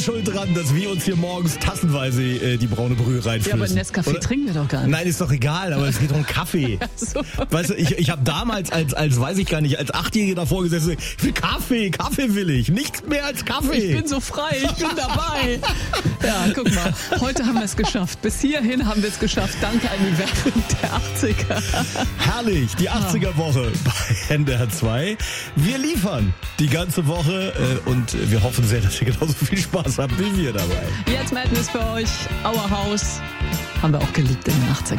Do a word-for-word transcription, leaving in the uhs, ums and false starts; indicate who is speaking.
Speaker 1: schuld dran, dass wir uns hier morgens tassenweise äh, die braune Brühe reinflößen.
Speaker 2: Ja, aber Nescafé
Speaker 1: oder?
Speaker 2: trinken wir doch gar nicht.
Speaker 1: Nein, ist doch egal, aber es geht um Kaffee.
Speaker 2: So.
Speaker 1: Weißt du, ich, ich habe damals als, als, weiß ich gar nicht, als Achtjähriger davor gesessen, ich will Kaffee, Kaffee will ich, nichts mehr als Kaffee.
Speaker 2: Ich bin so frei, ich bin dabei. Ja, guck mal, heute haben wir es geschafft. Bis hierhin haben wir es geschafft. Danke an die Werbung der achtziger.
Speaker 1: Herrlich, die achtziger-Woche bei N D R zwei. Wir liefern die ganze Woche äh, und wir hoffen sehr, dass ihr genauso viel Spaß habt wie wir dabei.
Speaker 2: Jetzt Madness für euch, Our House. Haben wir auch geliebt in den achtzigern.